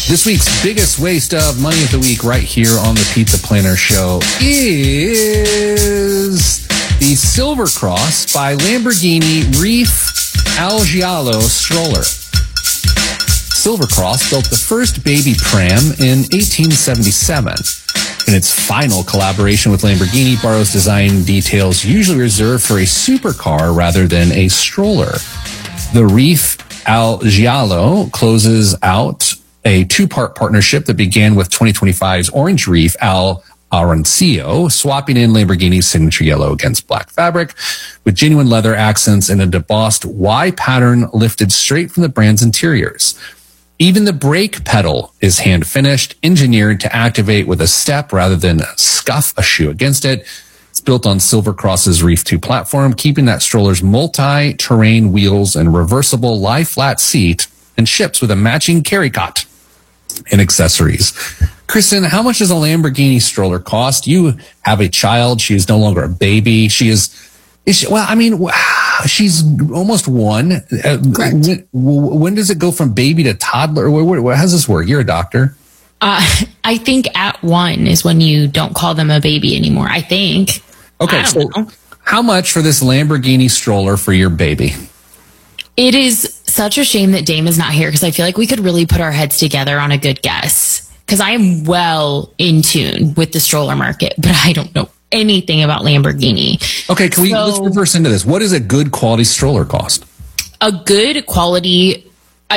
This week's biggest waste of money of the week right here on the Pizza Planner Show is the Silver Cross by Lamborghini Reef Al Giallo stroller. Silver Cross built the first baby pram in 1877. In its final collaboration with Lamborghini, borrows design details usually reserved for a supercar rather than a stroller. The Reef Al Giallo closes out a two-part partnership that began with 2025's Orange Reef Al Arancio, swapping in Lamborghini's signature yellow against black fabric with genuine leather accents and a debossed Y pattern lifted straight from the brand's interiors. Even the brake pedal is hand-finished, engineered to activate with a step rather than scuff a shoe against it. It's built on Silver Cross's Reef 2 platform, keeping that stroller's multi-terrain wheels and reversible lie-flat seat, and ships with a matching carry cot and accessories. Kristen, how much does a Lamborghini stroller cost? You have a child. She is no longer a baby. She's almost one. Correct. When does it go from baby to toddler? How does this work? You're a doctor. I think at one is when you don't call them a baby anymore. I think. Okay, so how much for this Lamborghini stroller for your baby? It is such a shame that Dame is not here because I feel like we could really put our heads together on a good guess. Because I am well in tune with the stroller market, but I don't know anything about Lamborghini. Okay, let's reverse into this. What does a good quality stroller cost? A good quality,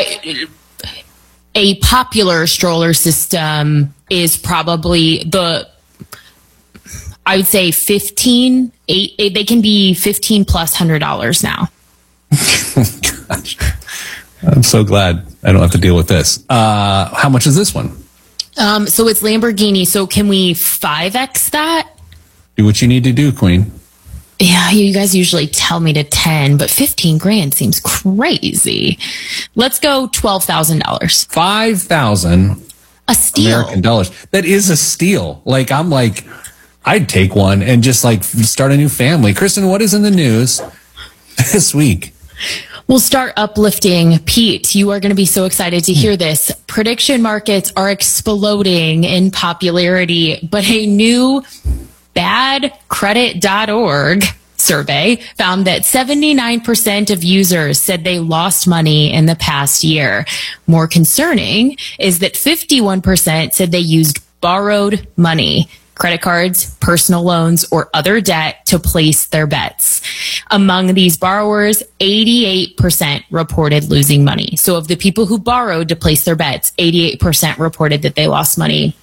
a popular stroller system is probably I would say they can be $1,500+ now. Gosh, I'm so glad I don't have to deal with this. How much is this one? So it's Lamborghini. So can we 5x that? Do what you need to do, Queen. Yeah, you guys usually tell me to 10, but 15 grand seems crazy. Let's go $12,000. $5,000. A steal. American dollars. That is a steal. I'd take one and just start a new family. Kristen, what is in the news this week? We'll start uplifting. Pete, you are going to be so excited to hear this. Prediction markets are exploding in popularity, but a new badcredit.org survey found that 79% of users said they lost money in the past year. More concerning is that 51% said they used borrowed money, credit cards, personal loans, or other debt to place their bets. Among these borrowers, 88% reported losing money. So of the people who borrowed to place their bets, 88% reported that they lost money.